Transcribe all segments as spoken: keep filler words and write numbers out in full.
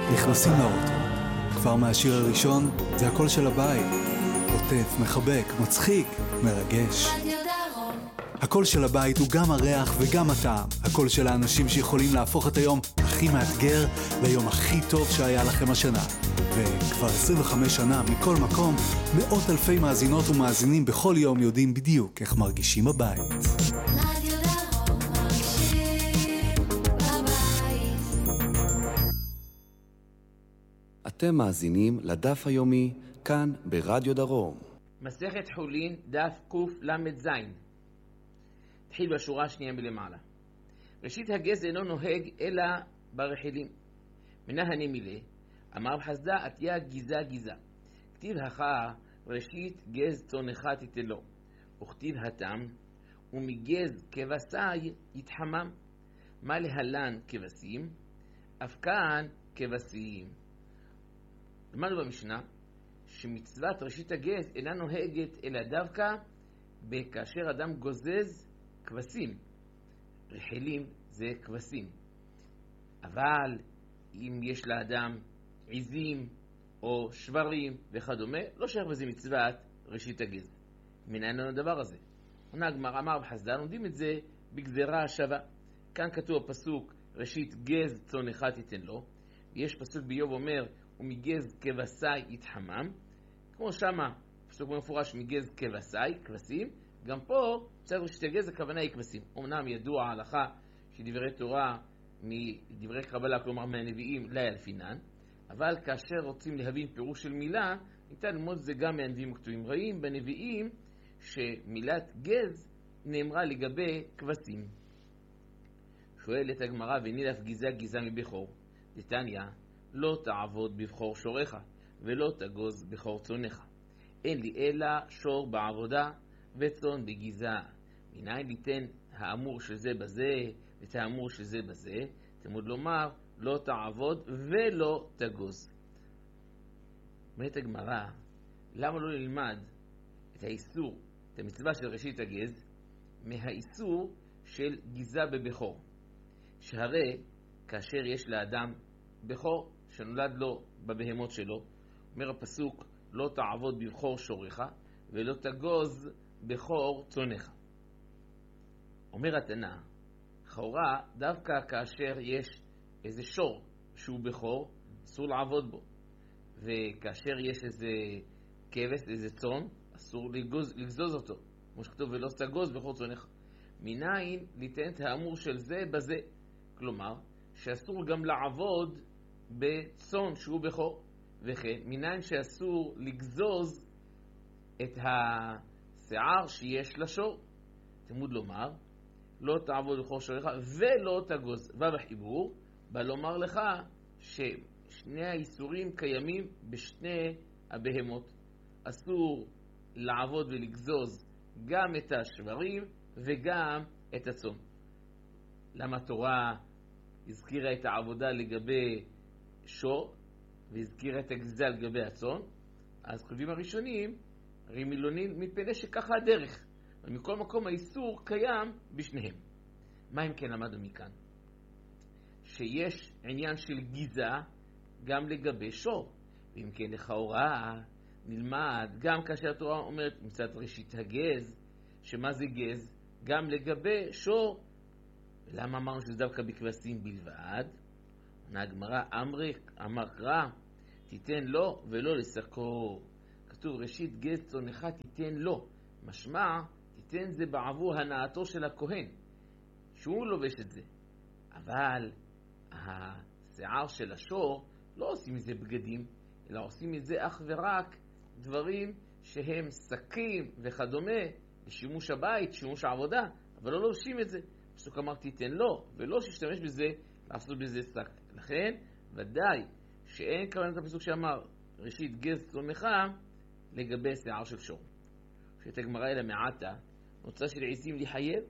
נכנסים לאוטו. כבר מהשיר הראשון זה הקול של הבית. עוטף, מחבק, מצחיק, מרגש. הקול של הבית הוא גם הריח וגם הטעם. הקול של האנשים שיכולים להפוך את היום הכי מאתגר ליום הכי טוב שהיה לכם השנה. וכבר עשרים וחמש שנה מכל מקום, מאות אלפי מאזינות ומאזינים בכל יום יודעים בדיוק איך מרגישים הבית. אתם מאזינים לדף היומי כאן ברדיו דרום. מסכת חולין, דף קוף למד זין. תחיל בשורה השנייה מלמעלה. ראשית הגז אינו נוהג אלא ברחילים. מנהני מילה, אמר בחסדה עתיה גיזה גיזה. כתיב הכה ראשית גז צונך תיתן לו. וכתיב התם ומגז כבשי יתחמם. מה להלן כבשים? אף כאן כבשים. למדנו במשנה שמצוות ראשית הגז אינה נוהגת אלא דווקא כאשר אדם גוזז כבשים. רחילים זה כבשים. אבל אם יש לאדם עזים או שברים וכדומה, לא שייך בזה מצוות ראשית הגז. מנין הדבר הזה? עונה הגמרא, אמר בחסדה, לומדים את זה בגזרה שווה. כאן כתוב הפסוק ראשית גז צונך תיתן לו. יש פסוק באיוב אומר ומגז כבשי יתחמם. כמו שמה פסוק מפורש מגז כבשי, כבשים. גם פה מצוות ראשית הגז הכוונה היא כבשים. אומנם ידוע ההלכה שדברי תורה מדברי קבלה, כלומר מהנביאים, לא ילפינן, אבל כאשר רוצים להבין פירוש של מילה, ניתן ללמוד זה גם מהנביאים הכתובים. רואים בנביאים שמילת גז נאמרה לגבי כבשים. שואלת הגמרא, ונילף גיזה גיזה מבכור. דתניא, לא תעבוד בבכור שורך, ולא תגוז בכור צונך. אין לי אלא שור בעבודה וצון בגיזה. מניין ליתן האמור של זה בזה ואת האמור של זה בזה? תמוד לומר, לא תעבוד ולא תגוז. אומרת הגמרא, למה לא נלמד את האיסור, את המצווה של ראשית הגז, מהאיסור של גיזה בבכור? שהרי כאשר יש לאדם בכור שנולד לו בבהמות שלו, אומר הפסוק, לא תעבוד בבכור שורך ולא תגוז בכור צונך. אומר התנא, לכאורה דווקא כאשר יש איזה שור שהוא בכור, אסור לעבוד בו. וכאשר יש איזה כבש, איזה צאן, אסור לגוז, לגזוז אותו. כמו שכתוב, ולא תגוז בכור צונך. מניין ליתן את האמור של זה בזה. כלומר, שאסור גם לעבוד בצאן שהוא בכור. וכן, מניין שאסור לגזוז את השיער שיש לשור. תמוד לומר, לא תעבוד בכור שורך ולא תגוז. ובחיבור, בא לומר לך ששני האיסורים קיימים בשני הבהמות. אסור לעבוד ולגזוז גם את השברים וגם את הצאן. למה התורה הזכירה את העבודה לגבי שור והזכירה את הגזיזה לגבי הצאן? אז כותבים הראשונים, הרי מילונים מפני שככה הדרך. ומכל מקום האיסור קיים בשניהם. מה אם כן למדנו מכאן? שיש עניין של גיזה גם לגבי שור. ואם כן לכאורה נלמד גם כאשר התורה אומרת מצוות ראשית הגז, שמה זה גז? גם לגבי שור. למה אמרנו שזה דווקא בכבשים בלבד? עונה הגמרא, אמר קרא, תיתן לו ולא לסקו. כתוב ראשית גז צונך תיתן לו. משמע תיתן זה בעבור הנאתו של הכהן, שהוא לובש את זה. אבל השיער של השור לא עושים מזה בגדים, אלא עושים מזה אך ורק דברים שהם שקים וכדומה לשימוש הבית, שימוש העבודה, אבל לא לובשים את זה. פסוק אמר תיתן לו, ולא שישתמש בזה לעשות בזה שק. לכן ודאי שאין כוונת הפסוק שאמר ראשית גז צונך לגבי שיער של שור. שאת הגמרא אלה מעטה, נוצא של עזים לחייב?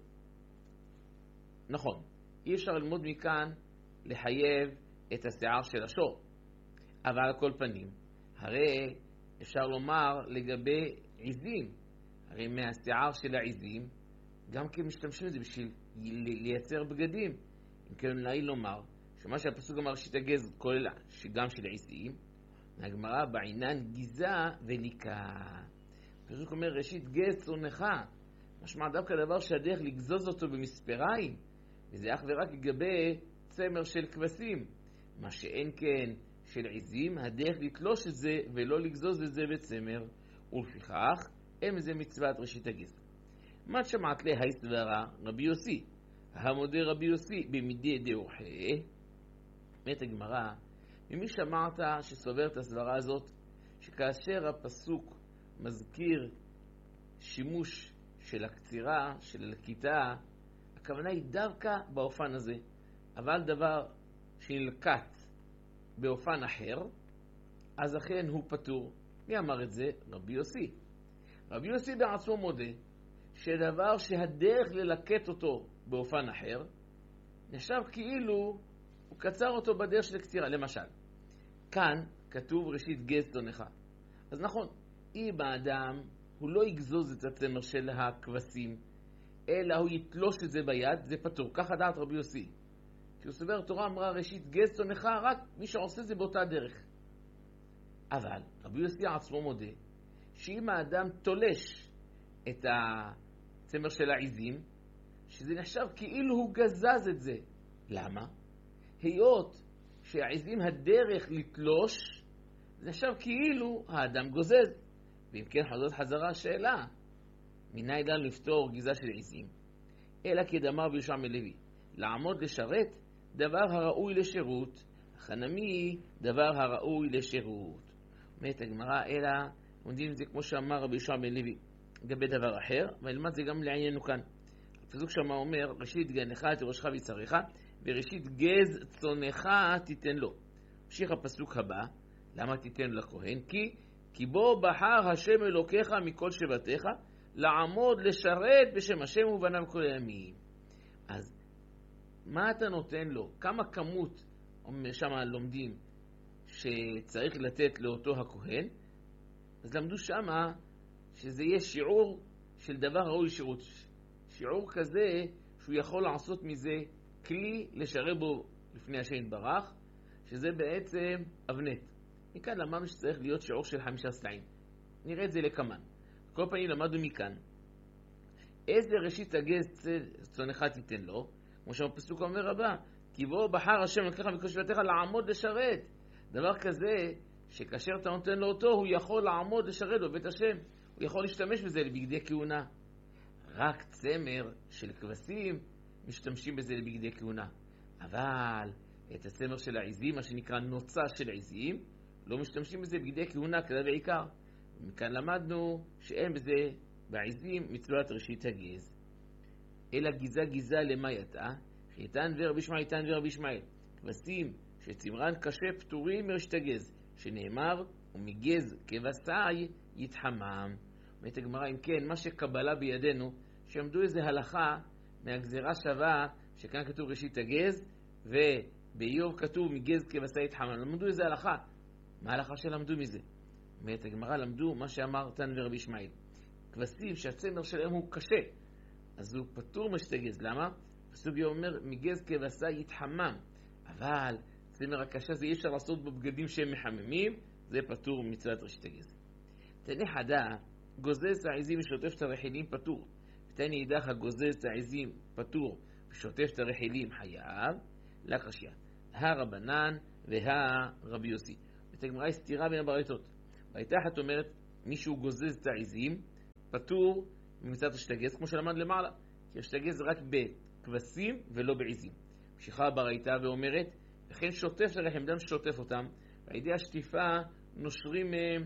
נכון, אי אפשר ללמוד מכאן לחייב את השיער של השור. אבל על כל פנים, הרי אפשר לומר לגבי עזים, הרי מהשיער של העזים, גם כן משתמשים את זה בשביל לייצר בגדים. אם כן נעים לומר שמה שהפסוק אמר ראשית הגז כולל שגם של עזים, הגמרא בעינן גיזה וליקה. הפסוק אומר ראשית גז צונך, משמע דווקא דבר שהדרך לגזוז אותו במספריים, וזה אך ורק לגבי צמר של כבשים, מה שאין כן של עזים, הדרך לתלוש את זה ולא לגזוז את זה בצמר, ולפיכך אין זה מצוות ראשית הגז. מה שמעת לה הסברה רבי יוסי, המודה רבי יוסי במידי דאוחה, מת הגמרא, ממי שמעת שסובר את הסברה הזאת, שכאשר הפסוק מזכיר שימוש של הקצירה, של הכיתה, הכוונה היא דווקא באופן הזה, אבל דבר שנלקט באופן אחר, אז אכן הוא פטור. מי אמר את זה? רבי יוסי. רבי יוסי בעצמו מודה שדבר שהדרך ללקט אותו באופן אחר, נחשב כאילו הוא קצר אותו בדרך של קצירה. למשל, כאן כתוב ראשית גז צונך. אז נכון, אם האדם הוא לא יגזוז את הצמר של הכבשים, אלא הוא יתלוש את זה ביד, זה פטור. ככה דעת רבי יוסי. שהוא סובר תורה אמרה ראשית גז צונך, רק מי שעושה זה באותה דרך. אבל רבי יוסי עצמו מודה שאם האדם תולש את הצמר של העזים, שזה נחשב כאילו הוא גזז את זה. למה? היות שהעזים הדרך לתלוש, זה נחשב כאילו האדם גוזז. ואם כן חזרת חזרה השאלה, מנין לנו לפתור גזיזה של עזים? אלא כדאמר רבי יהושע מלוי, לעמוד לשרת דבר הראוי לשירות, חנמי דבר הראוי לשירות. אומרת הגמרא, אלא עומדים את זה כמו שאמר רבי יהושע מלוי לגבי דבר אחר, ולמד זה גם לענייננו כאן. הפסוק שמה אומר, ראשית גנך את ראשך ויצריך, וראשית גז צונך תיתן לו. המשיך הפסוק הבא, למה תיתן לכהן? כי כי בו בחר השם אלוקיך מכל שבטיך לעמוד לשרת בשם השם ובניו כל הימים. אז מה אתה נותן לו? כמה כמות שם לומדים שצריך לתת לאותו הכהן? אז למדו שמה שזה יהיה שיעור של דבר ראוי לשירות. שיעור כזה שהוא יכול לעשות מזה כלי לשרת בו לפני השם יתברך, שזה בעצם אבנט. מכאן למדנו שצריך להיות שיעור של חמישה סלעים. נראה את זה לכמן. כל פעמים למדנו מכאן. איזה ראשית הגז צונך תיתן לו? כמו שהפסוק אומר רבה, כי בו בחר השם לקחה מכל שבטיך לעמוד לשרת. דבר כזה, שכאשר אתה נותן לו אותו, הוא יכול לעמוד לשרת בבית השם. הוא יכול להשתמש בזה לבגדי כהונה. רק צמר של כבשים משתמשים בזה לבגדי כהונה. אבל את הצמר של העזים, מה שנקרא נוצה של עזים, לא משתמשים בזה בגדי כהונה כלל ועיקר. ומכאן למדנו שאין בזה בעזים מצוות ראשית הגז. אלא גיזה גיזה למה יתה, חייתן ורבי ישמעאל, חייתן ורבי ישמעאל. כבשים שצמרן קשה פטורים מראשית הגז, שנאמר, ומגז כבשי יתחמם. אומרת הגמרא, אם כן, מה שקבלה בידינו, שעמדו איזה הלכה מהגזירה שווה, שכאן כתוב ראשית הגז, ובאיוב כתוב מגז כבשי יתחמם. למדו איזה הלכה. מה ההלכה שלמדו מזה? אומרת הגמרא, למדו מה שאמר תן ורבי ישמעאל. כבשים שהצמר שלהם הוא קשה, אז הוא פטור מראשית הגז. למה? הפסוק אומר, מגז כבשי יתחמם. אבל צמר הקשה זה אי אפשר לעשות בבגדים שהם מחממים, זה פטור מצוות ראשית הגז. תני חדה, גוזז העזים ושוטף את הרחילים פטור. ותני אידך הגוזז את העזים פטור ושוטף את הרחילים חייב, לקשיא. הרבנן והרבי יוסי. ותגמרא היא סתירה בין הברייתות. ברייתא אחת אומרת, מישהו גוזז את העזים פטור ממצוות ראשית הגז, כמו שלמד למעלה. כי ראשית הגז זה רק בכבשים ולא בעזים. ממשיכה ברייתא ואומרת, וכן שוטף הרחם, דם שוטף אותם, ועל ידי השטיפה נושרים מהם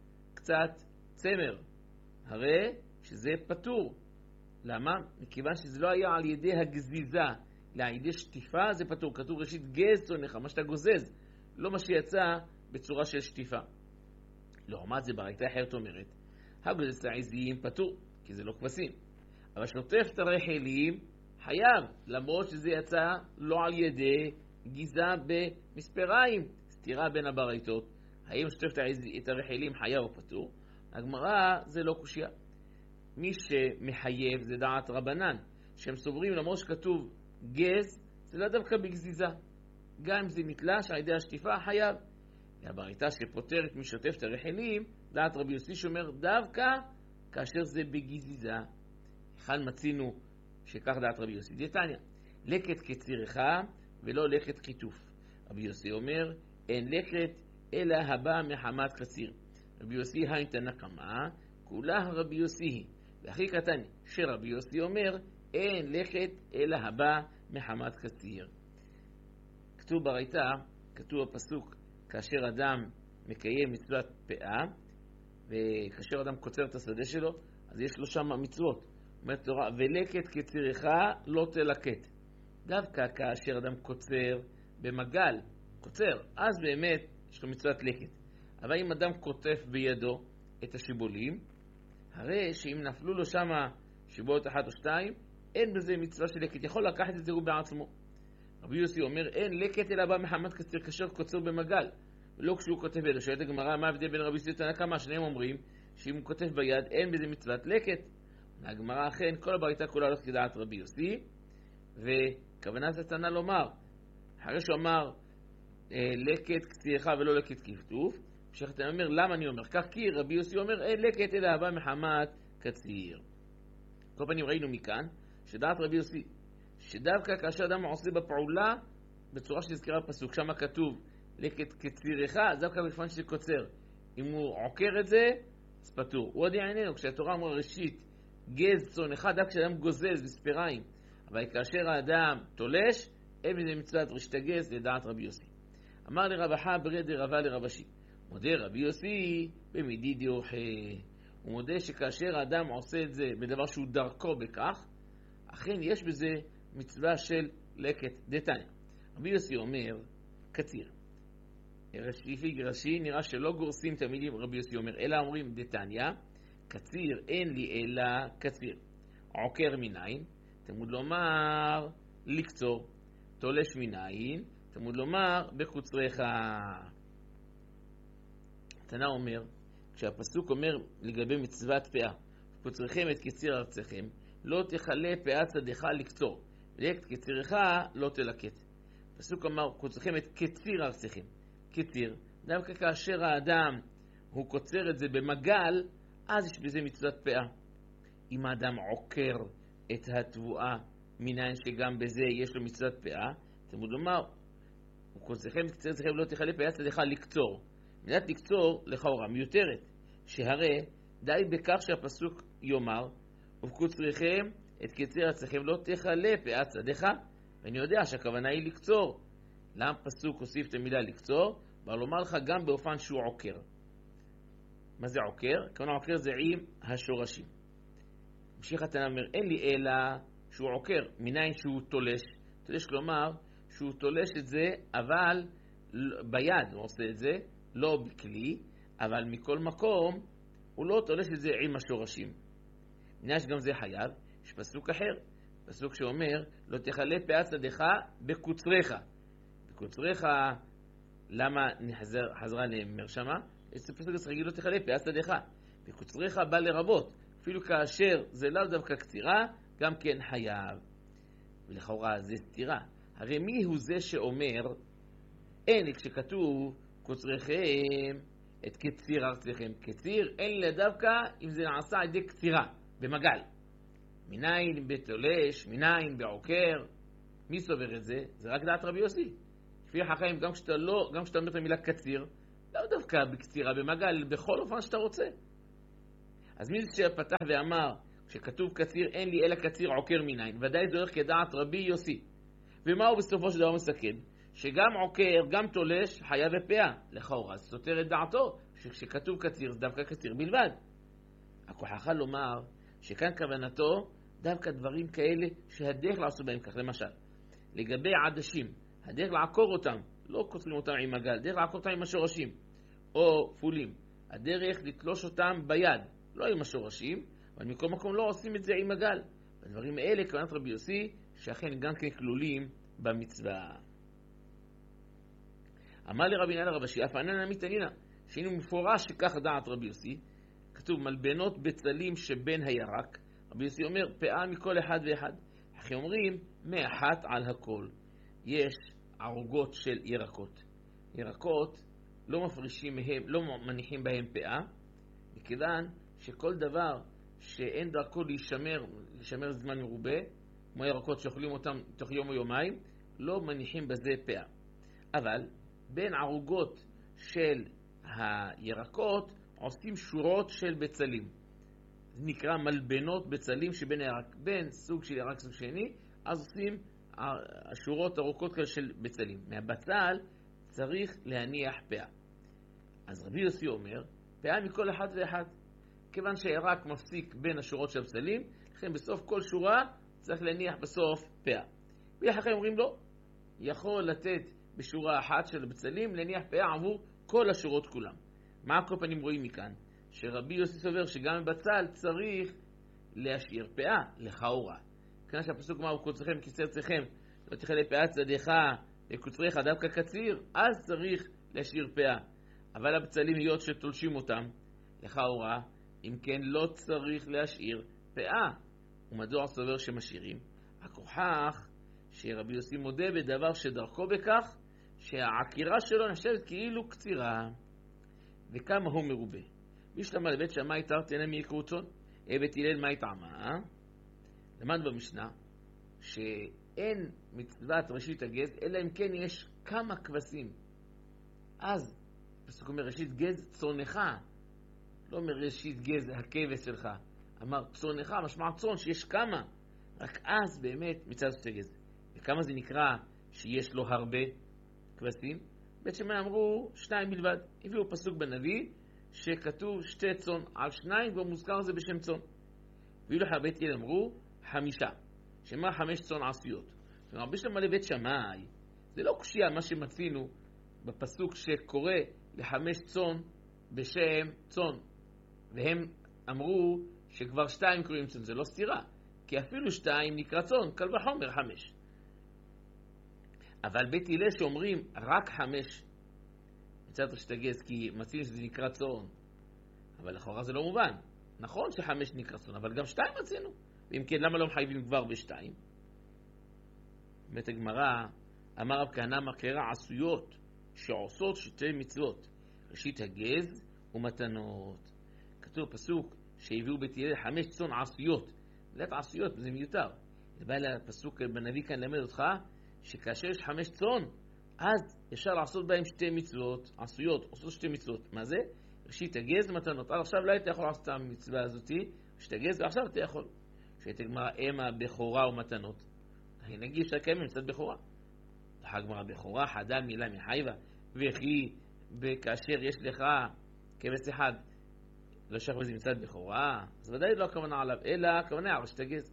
קצת צמר. הרי שזה פטור. למה? מכיוון שזה לא היה על ידי הגזיזה, אלא על ידי שטיפה זה פטור. כתוב ראשית גז צונך, מה שאתה גוזז, לא מה שיצא בצורה של שטיפה. לעומת זה ברייתא אחרת אומרת, הגוזז את העזים פטור, כי זה לא כבשים. אבל שוטף את הרחלים חייב, למרות שזה יצא לא על ידי גיזה במספריים. סתירה בין הברייתות. האם שוטף את הרחלים חייב או פטור? הגמרא זה לא קושיה. מי שמחייב זה דעת רבנן, שהם סוברים למרות שכתוב גז, זה לא דווקא בגזיזה. גם אם זה מתלש על ידי השטיפה, חייב. והברייתא שפותרת משוטף את הרחלים, דעת רבי יוסי שאומר דווקא כאשר זה בגזיזה. אחד מצינו שכך דעת רבי יוסי. דתניא, לקט כצירך ולא לקט חיתוף. רבי יוסי אומר, אין לקט אלא הבא מחמת קציר. רבי יוסי היין תנקמה, כולה רבי יוסי. והכי קטן שרבי יוסי אומר, אין לקט אלא הבא מחמת קציר. כתוב ברייתא, כתוב בפסוק, כאשר אדם מקיים מצוות פאה, וכאשר אדם קוצר את השדה שלו, אז יש לו שם מצוות. אומרת תורה, ולקט כצירך לא תלקט. דווקא כאשר אדם קוצר במגל, קוצר, אז באמת יש לו מצוות לקט. אבל אם אדם קוטף בידו את השיבולים, הרי שאם נפלו לו שם שיבולות אחת או שתיים, אין בזה מצווה של לקט. יכול לקחת את זה הוא בעצמו. רבי יוסי אומר, אין לקט אלא בא מחמת קציר כאשר קוצר במגל. ולא כשהוא כותב בידו. שואלת הגמרא, מה ההבדל בין רבי יוסי לתנא? שניהם אומרים שאם הוא כותב ביד, אין בזה מצוות לקט. הגמרא אכן, כל הברייתא כולה הולכת כדעת רבי יוסי, וכוונת התנא לומר, אחרי שהוא אמר, לקט קצירך ולא לקט כפתוף, המשך אומר, למה אני אומר כך? כי רבי יוסי אומר, אין לקט אלא הבא מחמת קציר. כל פנים ראינו מכאן, שדעת רבי יוסי, שדווקא כאשר אדם עושה בפעולה, בצורה שנזכרה בפסוק, שם כתוב, לקט קצירך, אז דווקא בפן שקוצר. אם הוא עוקר את זה, אז פטור. הוא עוד יעננו, כשהתורה אמרה ראשית, גז צאן אחד, דווקא כשאדם גוזז בספיריים, אבל כאשר האדם תולש, אין בזה מצוות רשת הגז לדעת רבי יוסי. אמר לרב חברי דרבה לרב אשי, מודה רבי יוסי במידי דאוחה. הוא מודה שכאשר האדם עושה את זה בדבר שהוא דרכו בכך, אכן יש בזה מצווה של לקט. דתניא, רבי יוסי אומר קציר. לפי רש"י נראה שלא גורסים תלמידים רבי יוסי אומר, אלא אומרים דתניא, קציר אין לי אלא קציר. עוקר מניין, תלמוד לומר לקצור. תולש מניין, תלמוד לומר בקוצריך. תנא אומר, כשהפסוק אומר לגבי מצוות פאה, קוצריכם את קציר ארציכם, לא תחלה פאת שדך לקצור, ולקט קצירך לא תלקט. הפסוק אמר, קוצריכם את קציר ארציכם. קציר, דווקא כאשר האדם הוא קוצר את זה במגל, אז יש בזה מצוות פאה. אם האדם עוקר את התבואה, מניין שגם בזה יש לו מצוות פאה, תלמוד לומר, וקוצריכם את קציר ארציכם לא תחלה פאת שדך לקצור. מילת לקצור לכאורה מיותרת, שהרי די בכך שהפסוק יאמר, ובקוצריכם את קציר ארציכם לא תחלה פאת שדך, ואני יודע שהכוונה היא לקצור. למה פסוק הוסיף את המילה לקצור? בא לומר לך גם באופן שהוא עוקר. מה זה עוקר? כמובן עוקר זה עם השורשים. המשיך התנא אומר, אין לי אלא שהוא עוקר, מניין שהוא תולש. תולש כלומר שהוא תולש את זה, אבל ביד הוא עושה את זה, לא בכלי, אבל מכל מקום הוא לא תולש את זה עם השורשים. מניין שגם זה חייב, יש פסוק אחר, פסוק שאומר, לא תחלה פאת שדך בקוצריך. בקוצריך, למה נחזר, חזרה לאמר שמה? יש פסוק צריך להגיד, לא תחלה פאת שדך. בקוצריך בא לרבות, אפילו כאשר זה לא דווקא קצירה, גם כן חייב. ולכאורה זה סתירה. הרי מי הוא זה שאומר, אין, כשכתוב, קוצריכם את קציר ארציכם. קציר אין לה דווקא אם זה נעשה על ידי קצירה, במגל. מניין בתולש, מניין בעוקר. מי סובר את זה? זה רק דעת רבי יוסי. לפי החכמים, גם כשאתה לא, גם כשאתה אומר את המילה קציר, לא דווקא בקצירה, במגל, בכל אופן שאתה רוצה. אז מי זה שפתח ואמר, כשכתוב קציר, אין לי אלא קציר עוקר מניין, ודאי זה הולך כדעת רבי יוסי. ומה הוא בסופו של דבר מסכן? שגם עוקר, גם תולש, חיה ופאה. לכאורה, סותר את דעתו, שכשכתוב קציר, זה דווקא קציר בלבד. הכוחך לומר, שכאן כוונתו, דווקא דברים כאלה שהדרך לעשות בהם כך. למשל, לגבי עדשים, הדרך לעקור אותם, לא קוצרים אותם עם הגל, הדרך לעקור אותם עם השורשים, או פולים. הדרך לתלוש אותם ביד, לא עם השורשים, אבל מכל מקום לא עושים את זה עם הגל. הדברים האלה, כוונת רבי יוסי, שאכן גם כן כלולים במצווה. אמר לרבי נעל רב אשי, אף עננה מתענינה, שהיינו מפורש שכך דעת רבי יוסי, כתוב מלבנות בצלים שבין הירק. רבי יוסי אומר, פאה מכל אחד ואחד. אחי אומרים, מאחת על הכל. יש ערוגות של ירקות. ירקות לא מפרישים מהם, לא מניחים בהם פאה, מכיוון שכל דבר שאין דרכו להישמר, להישמר זמן מרובה, כמו ירקות שאוכלים אותם תוך יום או יומיים, לא מניחים בזה פאה. אבל בין ערוגות של הירקות עושים שורות של בצלים. זה נקרא מלבנות בצלים שבין הירק, בין סוג של ירק סוג שני, אז עושים השורות ארוכות כאלה של בצלים. מהבצל צריך להניח פאה. אז רבי יוסי אומר, פאה מכל אחד ואחד. כיוון שהירק מפסיק בין השורות של הבצלים, לכן בסוף כל שורה צריך להניח בסוף פאה. ואחרי אומרים לו, יכול לתת בשורה אחת של הבצלים להניח פאה עבור כל השורות כולם. מה כל פנים רואים מכאן? שרבי יוסי סובר שגם בבצל צריך להשאיר פאה, לכאורה. כאן שהפסוק אמר, וקוצריכם כקצריכם, לא תכלה פאה צדך וקוצריך דווקא קציר, אז צריך להשאיר פאה. אבל הבצלים היות שתולשים אותם, לכאורה, אם כן לא צריך להשאיר פאה. ומדוע סובר שמשאירים? הכוכח שרבי יוסי מודה בדבר שדרכו בכך, שהעקירה שלו נחשבת כאילו קצירה. וכמה הוא מרובה. משלמה לבית שמאי תרתי להם מיקרו צאן, בית הלל מה טעמה? למד במשנה שאין מצוות ראשית הגז, אלא אם כן יש כמה כבשים. אז, פסוק אומר ראשית גז צונך, לא אומר ראשית גז הכבש שלך, אמר צונך, משמע צון שיש כמה, רק אז באמת מצוות ראשית הגז. וכמה זה נקרא שיש לו הרבה כבשים? בית שמאי אמרו שניים בלבד. הביאו פסוק בנביא שכתוב שתי צון על שניים ומוזכר זה בשם צון. ואילו בית הלל אמרו חמישה, שמה חמש צון עשויות. זאת אומרת, בשלמה לבית שמאי זה לא קשייה מה שמצינו בפסוק שקורא לחמש צון בשם צון, והם אמרו שכבר שתיים קוראים צון. זה לא סתירה, כי אפילו שתיים נקרא צון, קל וחומר חמש. אבל בית הלל שאומרים רק חמש מצוות ראשית הגז, כי מצינו שזה נקרא צון, אבל לכאורה זה לא מובן. נכון שחמש נקרא צון, אבל גם שתיים מצינו. ואם כן, למה לא מחייבים כבר בשתיים? באמת הגמרא, אמר רב כהנא מקרא עשויות שעושות שתי מצוות, ראשית הגז ומתנות. כתוב פסוק שהביאו בית הלל חמש צון עשויות. לדעת עשויות זה מיותר. בא לפסוק בנביא כאן למד אותך שכאשר יש חמש צון, אז אפשר לעשות בהם שתי מצוות עשויות, עושות שתי מצוות. מה זה? ראשית הגז ומתנות. עד עכשיו לא היית יכול לעשות את המצווה הזאת, ראשית הגז, ועכשיו אתה יכול. שהייתה גמרא אמה בכורה ומתנות. נגיד שקיים מצוות בכורה. הגמרא בכורה חדה מילה מחייבה, וכי כאשר יש לך כבש אחד לא שייך בזה מצוות בכורה, אז ודאי לא הכוונה עליו, אלא הכוונה על ראשית הגז.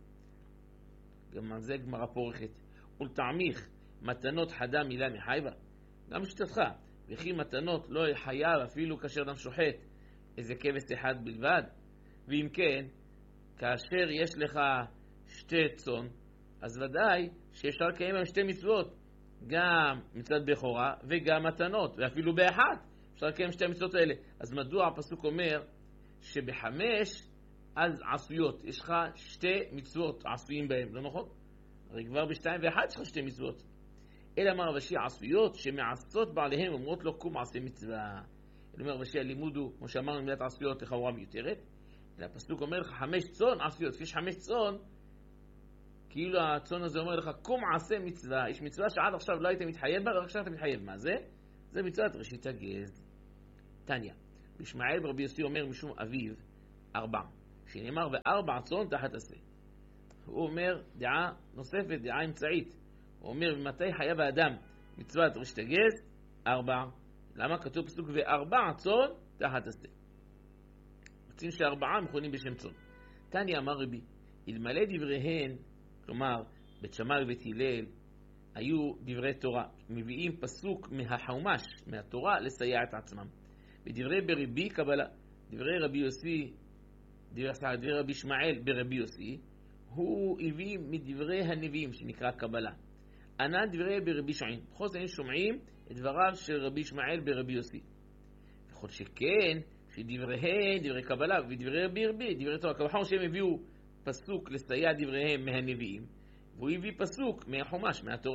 גם על זה גמרא פורחת. ולטעמיך מתנות חדה מילה מחייבה, גם שתתך, וכי מתנות לא חייב אפילו כאשר אדם שוחט איזה כבש אחד בלבד. ואם כן, כאשר יש לך שתי צון, אז ודאי שאפשר לקיים עם שתי מצוות, גם מצוות בכורה וגם מתנות, ואפילו באחד אפשר לקיים שתי מצוות האלה. אז מדוע הפסוק אומר שבחמש אז עשויות, יש לך שתי מצוות עשויים בהם, לא נכון? הרי כבר בשתיים ואחד יש לך שתי מצוות. אלא מה רבשי עשויות שמעשות בעליהם אומרות לו קום עשה מצווה. אלא אומר רבשי הלימוד הוא, כמו שאמרנו, מילת עשויות לכאורה מיותרת, אלא הפסוק אומר לך חמש צון עשויות, יש חמש צון, כאילו הצון הזה אומר לך קום עשה מצווה. יש מצווה שעד עכשיו לא היית מתחייב בה, רק עכשיו אתה מתחייב. מה זה? זה מצוות ראשית הגז. תניא, בישמעאל ברבי יוסי אומר משום אביו ארבע, שנאמר וארבע צון תחת עשה. הוא אומר דעה נוספת, דעה אמצעית. הוא אומר ומתי חייב האדם מצוות ראשית הגז? ארבע. למה כתוב פסוק וארבע צון תחת עשה? רוצים שארבעה מכונים בשם צון. תניא אמר רבי, אלמלא דבריהן, כלומר בית שמאי ובית הלל היו דברי תורה, מביאים פסוק מהחומש, מהתורה, לסייע את עצמם. בדברי ברבי קבלה, דברי רבי יוסי, דברי, דברי רבי ישמעאל ברבי יוסי, הוא הביא מדברי הנביאים שנקרא קבלה. ענן דברי ברבי שמעין, בכל זאת שומעים את דבריו של רבי ישמעאל ברבי יוסי. וכל שכן שדבריהם דברי קבלה ודברי רבי רבי דברי תורה, כבחור שהם הביאו פסוק לסייע דבריהם מהנביאים, והוא הביא פסוק מהחומש, מהתורה.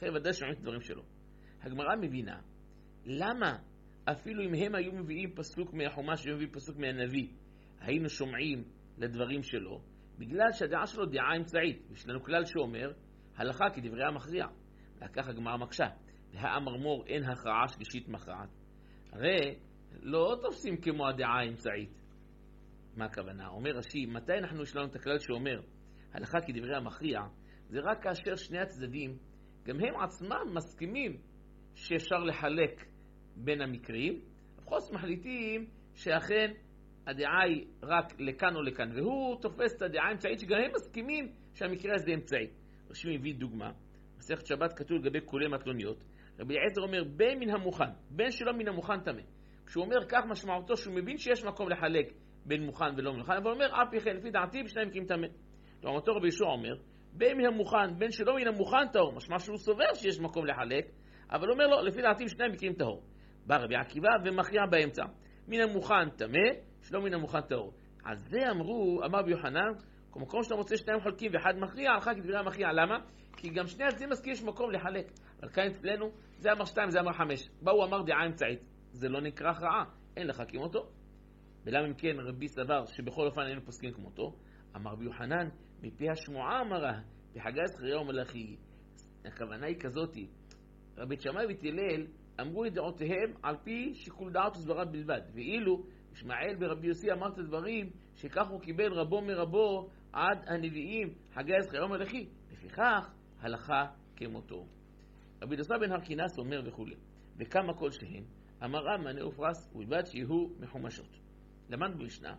אחרי ודאי שומעים את הדברים שלו. הגמרא מבינה, למה אפילו אם הם היו מביאים פסוק מהחומש והיו מביאים פסוק מהנביא, היינו שומעים לדברים שלו, בגלל שהדעה שלו דעה אמצעית. יש לנו כלל שאומר, הלכה כדברי המכריע. וכך הגמרא מקשה, והאמר מור אין הכרעה שלישית מכרעת. הרי לא תופסים כמו הדעה האמצעית. מה הכוונה? אומר רש"י, מתי אנחנו יש לנו את הכלל שאומר, הלכה כדברי המכריע, זה רק כאשר שני הצדדים, גם הם עצמם מסכימים שאפשר לחלק בין המקרים, בחוץ מחליטים שאכן הדעה היא רק לכאן או לכאן, והוא תופס את הדעה האמצעית שגם הם מסכימים שהמקרה הזה אמצעי. רש"י מביא דוגמה, מסכת שבת כתוב לגבי כולי מטלוניות, רבי אליעזר אומר בין מן המוכן, בין שלא מן המוכן טמא. כשהוא אומר כך משמעותו שהוא מבין שיש מקום לחלק בין מוכן ולא מוכן, אבל הוא אומר אף יחד לפי דעתי בשני מקרים טמא. לעומתו רבי יהושע אומר בין מן המוכן, בין שלא מן המוכן טהור, משמע שהוא סובר שיש מקום לחלק, אבל הוא אומר לו לפי דעתי בשני מקרים טהור. בא רבי עקיבא ומכריע באמצע, מן המוכן טמא, שלא מן המוכן טהור. על זה אמרו, אמר רבי יוחנן, במקום שאתה מוצא שניים חולקים ואחד מכריע, הלכה כדברי המכריע. למה? כי גם שני הצדדים מסכימים שיש מקום לחלק. אבל כאן אצלנו זה אמר שתיים, זה אמר חמש. באו אמר דעה אמצעית, זה לא נקרא הכרעה, אין לחכים אותו. ולמה אם כן רבי סבר שבכל אופן היינו פוסקים כמותו? אמר רבי יוחנן, מפי השמועה אמרה, בחגי זכריה ומלאכי. הכוונה היא כזאת, רבי שמאי ובית הלל אמרו את דעותיהם על פי שיקול דעת וסברה בלבד, ואילו ישמעאל ברבי יוסי אמר את הדברים שכך הוא קיבל רבו מרבו עד הנביאים חגי זכריה ומלאכי, לפיכך הלכה כמותו. רבי דוסה בן הרכינס אומר וכו', וכמה כל שהן אמר רב מנה ופרס ובלבד שיהיו מחומשות. למדנו במשנה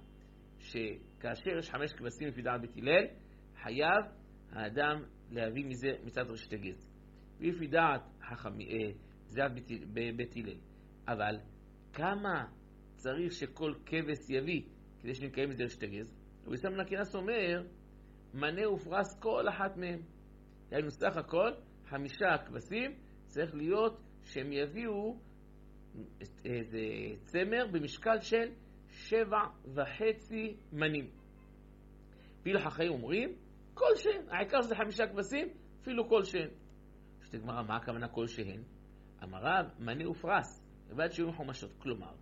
שכאשר יש חמש כבשים לפי דעת בית הלל, חייב האדם להביא מזה מצד רשת הגז, ולפי דעת חכמי זה בית הלל. אבל כמה צריך שכל כבש יביא כדי שנקיים מזה רשת הגז? רבי סם בן הרכינס אומר מנה ופרס כל אחת מהם, היינו סך הכל חמישה כבשים צריך להיות שהם יביאו איזה צמר במשקל של שבע וחצי מנים. פיל החיים אומרים כל שהן, העיקר שזה חמישה כבשים, אפילו כל שהן. שתגמרה מה הכוונה כל שהן? אמר רב מנה ופרס לבד שיהיו מחומשות. כלומר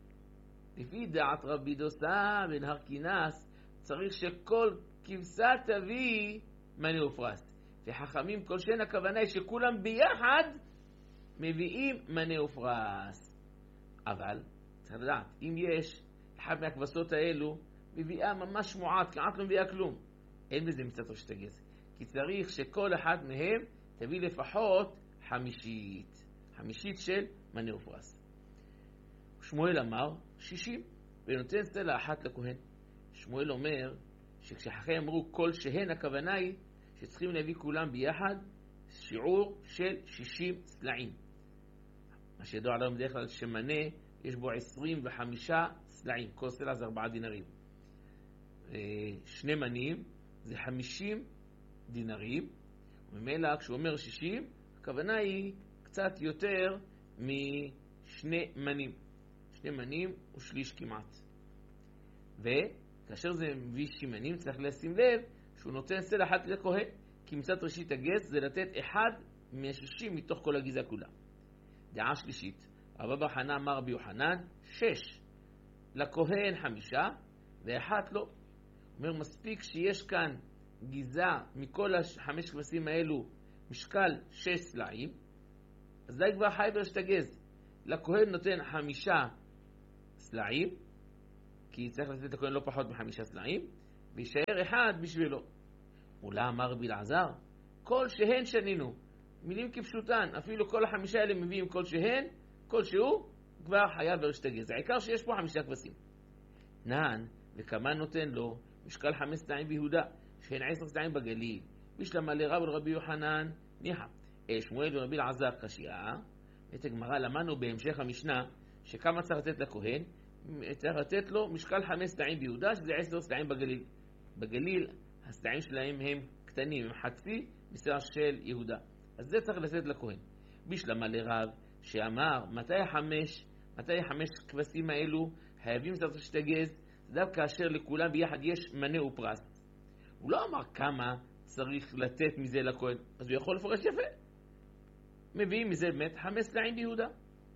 לפי דעת רבי דוסה בן הרכינס צריך שכל כבשה תביא מנה ופרס, וחכמים כל שהן הכוונה היא שכולם ביחד מביאים מנה ופרס. אבל צריך לדעת, אם יש אחד מהכבשות האלו מביאה ממש מועט, כמעט לא מביאה כלום, אין בזה מצד רשת הגז, כי צריך שכל אחד מהם תביא לפחות חמישית, חמישית של מנה ופרס. שמואל אמר שישים ונותן סלע אחת לכהן. שמואל אומר שכשחכמים אמרו כל שהן, הכוונה היא שצריכים להביא כולם ביחד שיעור של שישים סלעים. מה שידוע עליו בדרך כלל שמנה יש בו עשרים וחמישה סלעים, כל סלע זה ארבעה דינרים. שני מנים זה חמישים דינרים, וממילא כשהוא אומר שישים, הכוונה היא קצת יותר משני מנים. שני מנים הוא שליש כמעט. וכאשר זה מביא שימנים צריך לשים לב שהוא נותן סלע אחת לכהן, כי מצד ראשית הגז זה לתת אחד מהשישים מתוך כל הגזעה כולה. דעה שלישית, רבא בר חנא אמר רבי יוחנן, שש לכהן חמישה ואחת לא. אומר מספיק שיש כאן גזעה מכל החמש כבשים האלו משקל שש סלעים, אז די כבר חי ברשת הגז. לכהן נותן חמישה סלעים, כי צריך לתת לכהן לא פחות מחמישה סלעים, וישאר אחד בשבילו. אולי אמר רבי אלעזר, כל שהן שנינו, מילים כפשוטן, אפילו כל החמישה האלה מביאים כל שהן, כל שהוא כבר חייב ברשת הגז. העיקר שיש פה חמישה כבשים. נען, וכמה נותן לו משקל חמש סלעים ביהודה, שהן עשר סלעים בגליל, בשלמה לרב ולרבי יוחנן ניחא. שמואל ורבי אלעזר קשיא. את הגמרא למדנו בהמשך המשנה שכמה צריך לתת לכהן, צריך לתת לו משקל חמש סלעים ביהודה, שזה עשר סלעים בגליל. בגליל הסלעים שלהם הם קטנים, הם חצי מסלע של יהודה, אז זה צריך לתת לכהן. בשלמה לרב שאמר מתי החמש מתי החמש כבשים האלו חייבים לעשות רשת הגז, דווקא כאשר לכולם ביחד יש מנה ופרס. הוא לא אמר כמה צריך לתת מזה לכהן, אז הוא יכול לפרש יפה. מביאים מזה באמת חמש סלעים ביהודה.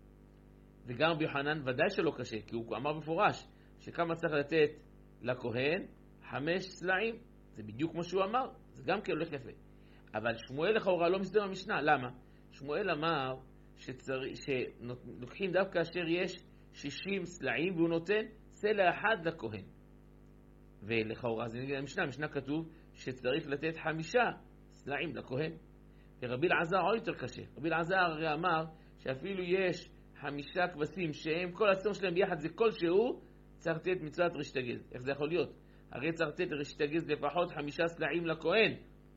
וגם ביוחנן ודאי שלא קשה, כי הוא אמר בפורש שכמה צריך לתת לכהן חמש סלעים. זה בדיוק כמו שהוא אמר, זה גם כן הולך יפה. אבל שמואל לכאורה לא מסדר במשנה. למה? שמואל אמר שצר... שלוקחים דווקא אשר יש שישים סלעים והוא נותן סלע אחד לכהן. ולכאורה זה נגיד המשנה, המשנה כתוב שצריך לתת חמישה סלעים לכהן. ורבי אלעזר עוד יותר קשה. רבי אלעזר הרי אמר שאפילו יש חמישה כבשים שהם כל הסור שלהם ביחד זה כלשהו, צריך לתת מצוות רשתגז. איך זה יכול להיות? הרי צריך לתת רשתגז לפחות חמישה סלעים לכהן.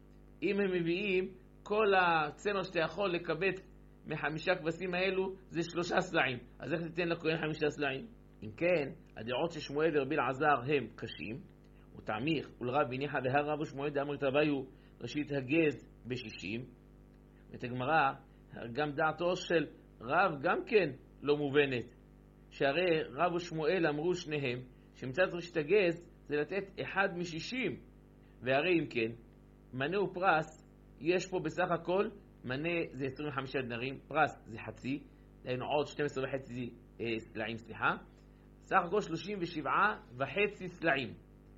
אם הם מביאים כל הצמר שאתה יכול לקבץ מחמישה כבשים האלו זה שלושה סלעים, אז איך תיתן לכהן חמישה סלעים? אם כן, הדעות של שמואל ורבי אלעזר הם קשים, ותעמיך ולרב בניחא והרב ושמואל דאמר תביו ראשית הגז בשישים. ואת הגמרא, גם דעתו של רב גם כן לא מובנת, שהרי רב ושמואל אמרו שניהם שמצד ראשית הגז זה לתת אחד משישים, והרי אם כן מנה ופרס יש פה בסך הכל, מנה זה עשרים וחמישה דינרים, פרס זה חצי, דהיינו עוד שתים עשרה וחצי אה, סלעים, סליחה, סך הכל שלושים ושבעה וחצי סלעים.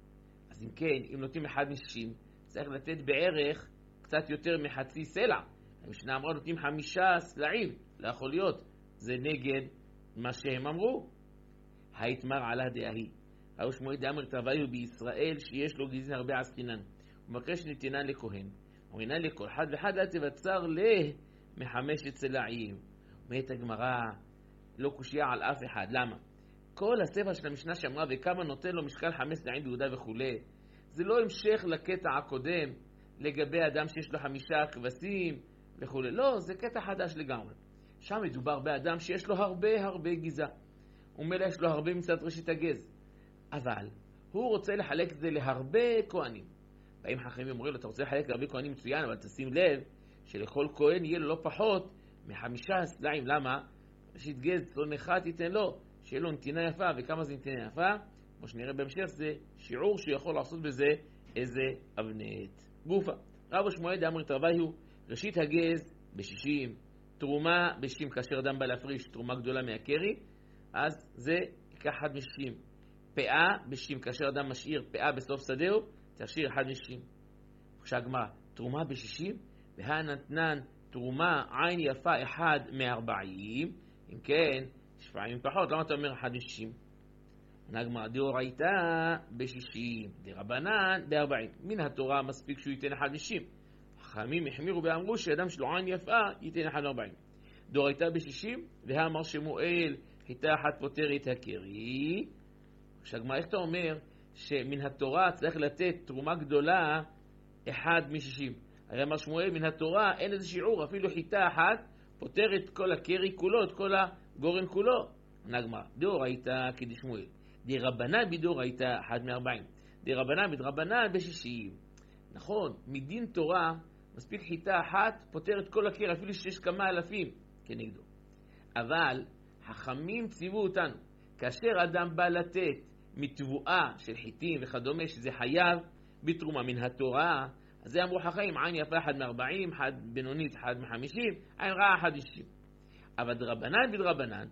אז אם כן, אם נותנים אחד משישים, צריך לתת בערך קצת יותר מחצי סלע. המשנה אמרה נותנים חמישה סלעים, לא יכול להיות, זה נגד מה שהם אמרו. היתמר על הדאהי, ראו שמואל דאמר תביו בישראל שיש לו גזין הרבה עסקינן, ומבקש נתינן לכהן. אומרינן לכל אחד ואחד אל תבצר לה מחמשת סלעים. אומרת הגמרא, לא קושיה על אף אחד. למה? כל הספר של המשנה שאמרה וכמה נותן לו משקל חמש סלעים ביהודה וכו', זה לא המשך לקטע הקודם לגבי אדם שיש לו חמישה כבשים וכו'. לא, זה קטע חדש לגמרי. שם מדובר באדם שיש לו הרבה הרבה גזע, ומלא יש לו הרבה מצד ראשית הגז, אבל הוא רוצה לחלק את זה להרבה כהנים. באים חכמים אומרים לו, אתה רוצה לחלק להרבה כהנים מצוין, אבל תשים לב שלכל כהן יהיה לו לא פחות מחמישה סלעים. למה? ראשית גז צאן אחד תיתן לו, שיהיה לו נתינה יפה. וכמה זה נתינה יפה? כמו שנראה בהמשך, זה שיעור שהוא יכול לעשות בזה איזה אבנת גופה. רב ושמואל דאמר תביו ראשית הגז בשישים, תרומה בשישים, כאשר אדם בא להפריש תרומה גדולה מהקרי, אז זה ייקח אחד משישים. פאה בשישים, כאשר אדם משאיר פאה בסוף שדהו, תשאיר אחד משישים. עכשיו הגמרא, תרומה בשישים, והנתנן תרומה עין יפה אחד מארבעים. אם כן, שפעים פחות, למה אתה אומר אחד משישים? נגמר דאורייתא בשישים, דרבנן בארבעים. מן התורה מספיק שהוא ייתן אחד משישים. חכמים החמירו ואמרו שאדם שלו עין יפה ייתן אחד מארבעים. דאורייתא בשישים, והאמר שמואל חיטה אחת פותרת הקרי. שהגמרא, איך אתה אומר שמן התורה צריך לתת תרומה גדולה אחד משישים? הרי אמר שמואל מן התורה אין איזה שיעור, אפילו חיטה אחת פותרת כל הקרי כולו, את כל הגורן כולו. נגמר דאורייתא כדשמואל, דרבנן בדאורייתא אחד מארבעים, דרבנן בדרבנן בשישים. נכון, מדין תורה מספיק חיטה אחת פותרת כל הקרי, אפילו שיש כמה אלפים כנגדו. אבל חכמים ציוו אותנו, כאשר אדם בא לתת מתבואה של חיטים וכדומה, שזה חייב בתרומה מן התורה, אז זה אמרו חכמים, עין יפה אחד מארבעים, אחד בינונית אחד מחמישים, עין רעה אחד משישים. אבל דרבנן בדרבנן,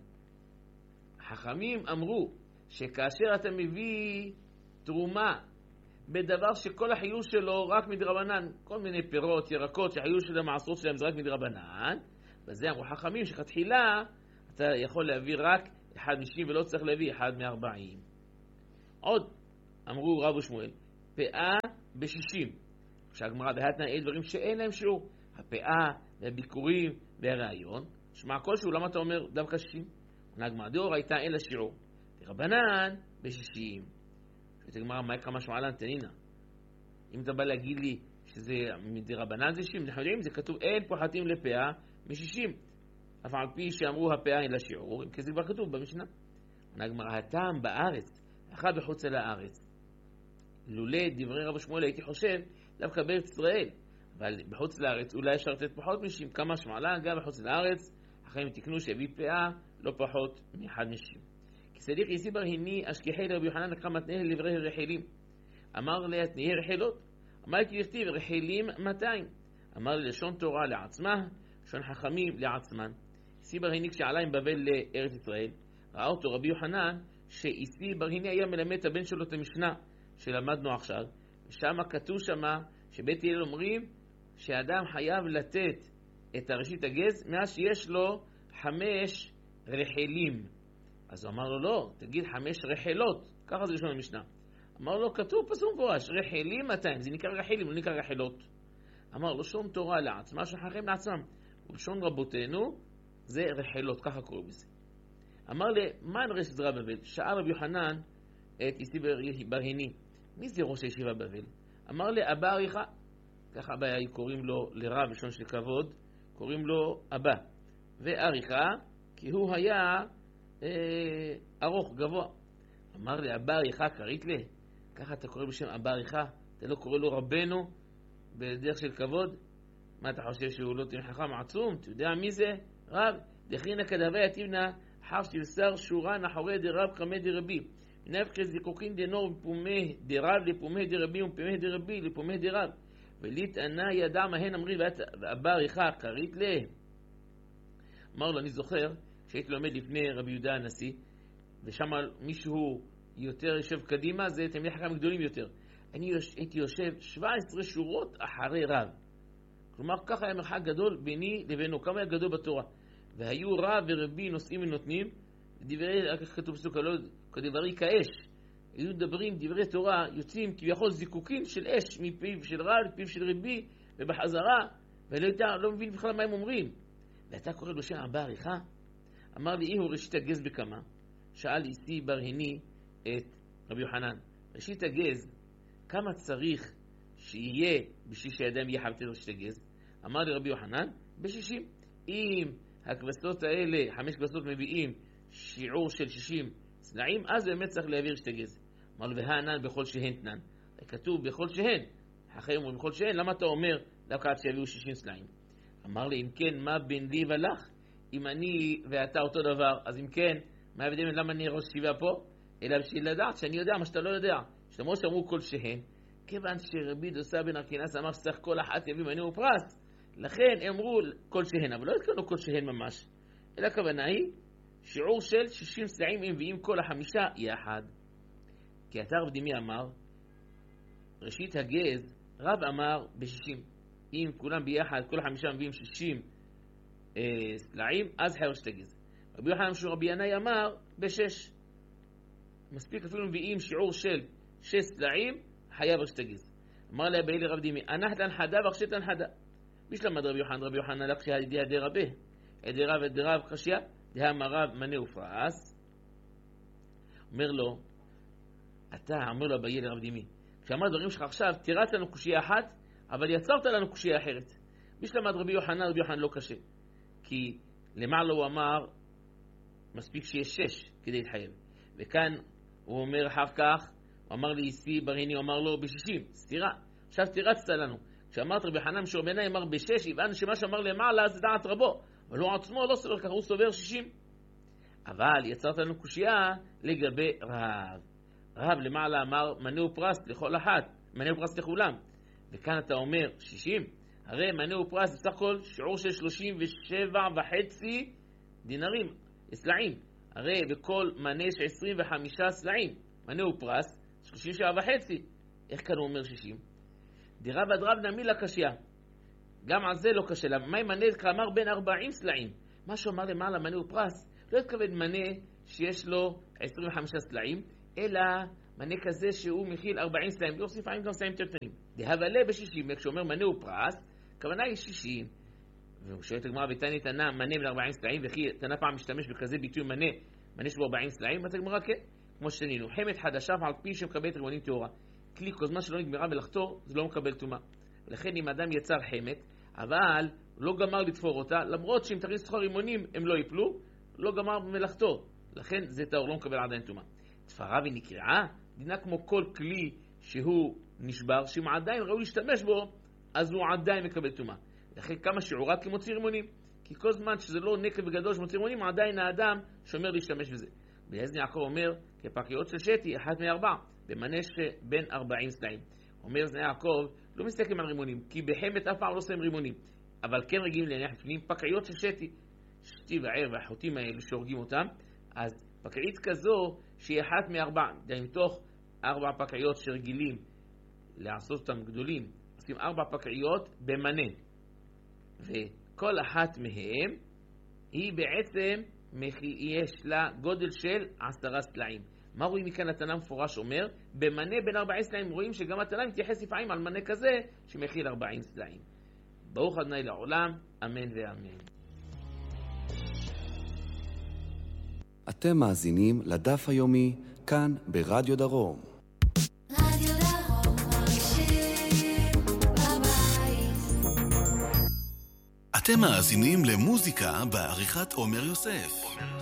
חכמים אמרו שכאשר אתה מביא תרומה בדבר שכל החיוב שלו רק מדרבנן, כל מיני פירות, ירקות, שהחיוב של המעשרות שלהם זה רק מדרבנן, וזה אמרו חכמים שכתחילה אתה יכול להביא רק אחד משישים ולא צריך להביא אחד מארבעים. עוד אמרו רב ושמואל, פאה בשישים. כשהגמרא בהתנא אלה דברים שאין להם שיעור, הפאה והביקורים והרעיון, שמע כלשהו, למה אתה אומר דווקא שישים? הגמרא דאורייתא אין לה שיעור, דרבנן בשישים. שאת הגמרא, מה כמה שמעלן תנינה? אם אתה בא להגיד לי שזה דרבנן זה שישים, אנחנו יודעים, זה כתוב אין פוחתים לפאה משישים, אף על פי שאמרו הפאה אין לה שיעור, כי זה כבר כתוב במשנה. הגמרא, הטעם בארץ אחד בחוץ אל הארץ. לולא דברי רב שמואל הייתי חושב דווקא בארץ ישראל, אבל בחוץ לארץ אולי אפשר לתת פחות משישים. כמה שמעלן גם בחוץ לארץ אחרים תקנו שהביא פאה לא פחות מאחד משישים. כי סדיק יסיבר הני אשכחי לרבי יוחנן לקחה מתנאה לדברי רחילים, אמר לה תנאי רחילות, אמר כי לכתיב רחילים מאתיים, אמר לי לשון תורה לעצמה שון חכמים לעצמן. איסי ברהיני כשעלה עם בבל לארץ ישראל, ראה אותו רבי יוחנן, שאיסי ברהיני היה מלמד את הבן שלו את המשנה שלמדנו עכשיו, ושם כתוב שמה שבית הלל אומרים שאדם חייב לתת את הראשית הגז מאז שיש לו חמש רחלים. אז הוא אמר לו לא, תגיד חמש רחלות, ככה זה לשון המשנה. אמר לו כתוב פסוק מפורש, רחלים מאתיים, זה נקרא רחלים, לא נקרא רחלות. אמר לו שום תורה לעצמה, שחרם לעצמם, ולשון רבותינו זה רחלות, ככה קוראים בזה. אמר לי, מה נראה שזרע בבל? שאל רבי יוחנן את איסי ברהיני, מי זה ראש הישיבה בבל? אמר לי, אבא עריכה, ככה אבא קוראים לו לרב לשון של כבוד, קוראים לו אבא, ועריכה כי הוא היה אה, ארוך, גבוה. אמר לי, אבא עריכה קרית לי? ככה אתה קורא בשם אבא עריכה? אתה לא קורא לו רבנו בדרך של כבוד? מה אתה חושב שהוא לא תהיה חכם עצום? אתה יודע מי זה? רב, דכרינה כדבי יתיבנה חף של שר שורה נחורי דרב חמי דרבי. נפקי זיקוקין דנור מפומי דרב לפומי דרבי ומפומי דרבי לפומי דרב. ולתענה ידע מהן אמרי ואבא עריכה קרית לה. אמר לו, אני זוכר שהייתי לומד לפני רבי יהודה הנשיא, ושם מישהו יותר יושב קדימה, זה תלמידי חכמים גדולים יותר. אני הייתי יושב שבע עשרה שורות אחרי רב. כלומר, ככה היה מרחק גדול ביני לבינו, כמה היה גדול בתורה. והיו רב ורבי נושאים ונותנים, דברי, כך כתוב פסוק הלא, כדברי כאש. היו מדברים דברי תורה, יוצאים כביכול זיקוקין של אש מפיו של רב, מפיו של רבי, ובחזרה, ולא הייתה, לא מבין בכלל מה הם אומרים. ואתה קורא בשם אבא עריכה? אמר לי, הוא ראשית הגז בכמה? שאל איסי ברהיני את רבי יוחנן, ראשית הגז, כמה צריך שיהיה בשביל שהאדם יהיה חייב לתת ראשית הגז? אמר לי רבי יוחנן, בשישים. אם הכבשות האלה, חמש כבשות מביאים שיעור של שישים סלעים, אז באמת צריך להעביר ראשית הגז. אמר לו, והענן בכל שהן תנן. כתוב בכל שהן. אחרי אומרים בכל שהן, למה אתה אומר דווקא עד שיביאו שישים סלעים? אמר לי, אם כן, מה בין לי ולך? אם אני ואתה אותו דבר, אז אם כן, מה הבדל למה אני ראש ישיבה פה? אלא בשביל לדעת שאני יודע מה שאתה לא יודע. שלמרות שאמרו כל שהן, כיוון שרבי דוסה בן ארקינס אמר שצריך כל אחת יביא מנה ופרס, לכן אמרו כל שהן, אבל לא התכוונו כל שהן ממש. אלא הכוונה היא, שיעור של שישים סלעים אם מביאים כל החמישה יחד. כי אתה רב דימי אמר, ראשית הגז, רב אמר ב-שישים. אם כולם ביחד, כל החמישה מביאים שישים אה, סלעים, אז חייב ראשית הגז. רבי יוחנן שהוא רבי ינאי אמר ב-שש. מספיק אפילו מביאים שיעור של שש סלעים, חייב ראשית הגז. אמר לה באלי רב דימי, אנחת הנחדה ואחשת הנחדה. בשלמד רבי יוחנן, רבי יוחנן לקשיה ידי ידי רבה. ידי רב ידי רב קשיה, דה מרב מנה ופרס. אומר לו, אתה, אומר לו באלי רב דימי, כשאמר דברים שלך עכשיו, תירץ לנו קושיה אחת, אבל יצרת לנו קושיה אחרת. בשלמד רבי יוחנן, רבי יוחנן לא קשה. כי למעלה הוא אמר, מספיק שיש שש כדי להתחייב. וכאן הוא אומר אחר כך, הוא אמר לי איסי ברהיני, הוא אמר לו בשישים, סתירה. עכשיו תירצת לנו. כשאמרת רבי חנן משור בעיני אמר בשש, הבנו שמה שאמר למעלה זה דעת רבו. אבל הוא עצמו לא סובר ככה, הוא סובר שישים. אבל יצרת לנו קושייה לגבי רב. רב למעלה אמר מנה ופרס לכל אחת, מנה ופרס לכולם. וכאן אתה אומר שישים. הרי מנה ופרס בסך הכל שיעור של שלושים ושבע וחצי דינרים, סלעים. הרי בכל מנה של עשרים וחמישה סלעים, מנה ופרס, שלושים ושבע וחצי. איך כאן הוא אומר שישים? דירב עד רב נמי לקשיה. גם על זה לא קשה. מה אם מנה כאמר בין ארבעים סלעים? מה שאומר למעלה מנה ופרס, לא התכוון מנה שיש לו עשרים וחמישה סלעים, אלא מנה כזה שהוא מכיל ארבעים סלעים, לא לפעמים גם סלעים יותר קטנים. דהבלה בשישים, כשאומר מנה ופרס, הכוונה היא שישים. וכשאתה גמרא בתניא תנא מנה בין ארבעים סלעים, וכי תנא פעם משתמש בכזה ביטוי מנה, מנה שבו ארבעים סלעים, אז הגמרא כן, כמו שנינו, חמת חדשה ועל פי שמקבלת רימונים טהורה. כלי כל זמן שלא נגמרה מלאכתו, זה לא מקבל טומאה. ולכן אם אדם יצר חמת, אבל לא גמר לתפור אותה, למרות שאם תכניס לתפור רימונים הם לא ייפלו, לא גמר במלאכתו. לכן זה טהור, לא מקבל עדיין טומאה. תפרה ונקרעה, דינה כמו כל כלי שהוא נשבר, שאם עדיין ראוי להשתמש בו, אז הוא עדיין מקבל טומאה. לכן כמה שיעורה כמוציא רימונים. כי כל זמן שזה לא נקב וגדול שמוציא רימונים, עדיין האדם שומר להשתמש בזה. ויעז יעקב אומר, כפרקיות של שתי, אחת מארבע, במנה שבין ארבעים סלעים. אומר זנה יעקב, לא מסתכלים על רימונים, כי בחמת אף פעם לא שמים רימונים. אבל כן רגילים להניח לפנים פקעיות של שתי. שתי וער והחוטים האלו שהורגים אותם, אז פקעית כזו שהיא אחת מארבע, די מתוך ארבע פקעיות שרגילים לעשות אותם גדולים, עושים ארבע פקעיות במנה. וכל אחת מהם היא בעצם יש לה גודל של עשרה סלעים. מה רואים מכאן? התנא מפורש אומר, במנה בין ארבעים סלעים. רואים שגם התנא מתייחס לפעמים על מנה כזה שמכיל ארבעים סלעים. ברוך ה' לעולם, אמן ואמן. אתם מאזינים לדף היומי כאן ברדיו דרום. רדיו דרום מרשים בבית. אתם מאזינים למוזיקה בעריכת עומר יוסף.